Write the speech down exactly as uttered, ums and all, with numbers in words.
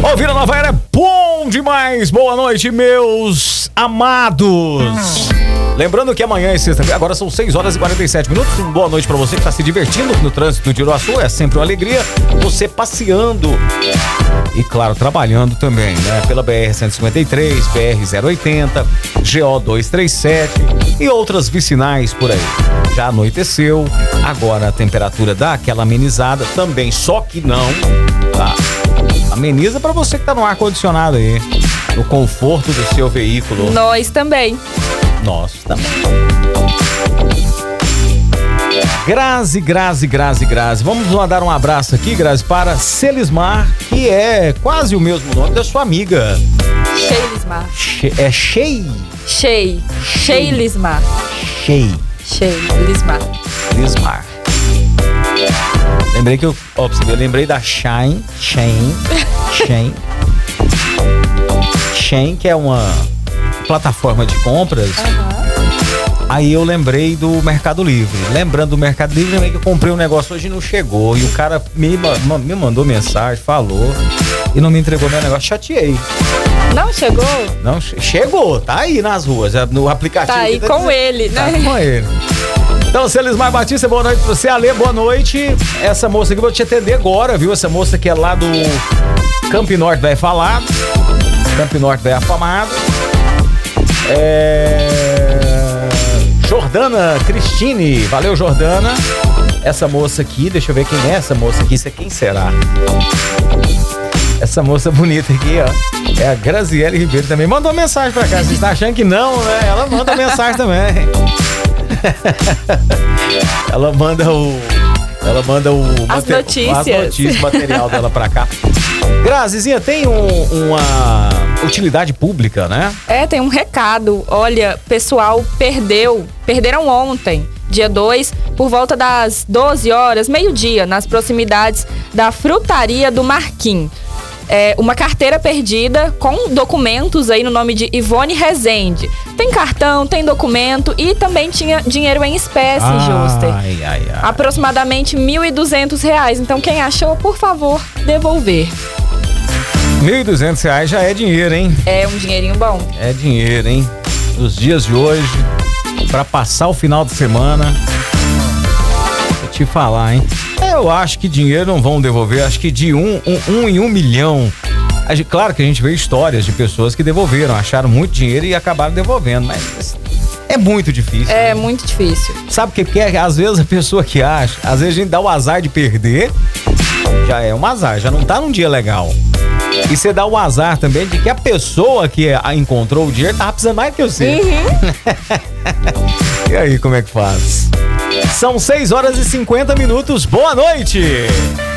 Ouvir a Nova Era é bom demais. Boa noite, meus amados. Lembrando que amanhã é sexta-feira, agora são seis horas e quarenta e sete minutos. Uma boa noite pra você que tá se divertindo no trânsito de Iruaçu. É sempre uma alegria você passeando e, claro, trabalhando também, né? Pela B R cento e cinquenta e três, B R zero oitenta, G O duzentos e trinta e sete e outras vicinais por aí. Já anoiteceu, agora a temperatura dá aquela amenizada também, só que não, tá? Ameniza pra você que tá no ar-condicionado aí, no conforto do seu veículo. Nós também. Nós também. Grazi, Grazi, Grazi, Grazi. Vamos mandar um abraço aqui, Grazi, para Celismar, que é quase o mesmo nome da sua amiga. Sheilismar. Che, é Shei? Shei. Sheilismar. Shei. Sheilismar. Lismar. Lembrei que eu, ó, pra você ver, eu lembrei da Shine, Shein, Shein. Shein, que é uma plataforma de compras. Uhum. Aí eu lembrei do Mercado Livre. Lembrando do Mercado Livre, lembrei que eu comprei um negócio hoje e não chegou. E o cara me, me mandou mensagem, falou e não me entregou meu negócio. Chateei. Não chegou? Não, chegou, tá aí nas ruas, no aplicativo. Tá aí tá com dizendo, ele, né? Tá com ele. Então, Celismar Batista, boa noite pra você. Ale, boa noite. Essa moça aqui, vou te atender agora, viu? Essa moça que é lá do Campo Norte vai falar. Campo Norte vai afamado. É... Jordana Cristine. Valeu, Jordana. Essa moça aqui, deixa eu ver quem é essa moça aqui. Isso é quem será? Essa moça bonita aqui, ó. É a Graziele Ribeiro também. Mandou mensagem pra cá. Você está achando que não, né? Ela manda mensagem também. Ela manda o... Ela manda o... As mater... notícias. As notícias, o material dela pra cá. Grazizinha, tem um, uma utilidade pública, né? É, tem um recado. Olha, pessoal perdeu, perderam ontem, dia dois, por volta das doze horas, meio-dia, nas proximidades da frutaria do Marquim. É, uma carteira perdida com documentos aí no nome de Ivone Rezende. Tem cartão, tem documento e também tinha dinheiro em espécie, ai, Juster. Ai, ai, ai. Aproximadamente mil e duzentos reais. Então quem achou, por favor, devolver. mil e duzentos reais já é dinheiro, hein? É um dinheirinho bom. É dinheiro, hein? Nos dias de hoje, pra passar o final de semana, vou te falar, hein? Eu acho que dinheiro não vão devolver, acho que de um, um, um em um milhão. Claro que a gente vê histórias de pessoas que devolveram, acharam muito dinheiro e acabaram devolvendo, mas é muito difícil. É, né? Muito difícil. Sabe o que, que é? Às vezes a pessoa que acha, às vezes a gente dá o azar de perder, já é um azar, já não tá num dia legal. E você dá o azar também de que a pessoa que encontrou o dinheiro tava precisando mais que você. Uhum. E aí, como é que faz? São seis horas e cinquenta minutos. Boa noite!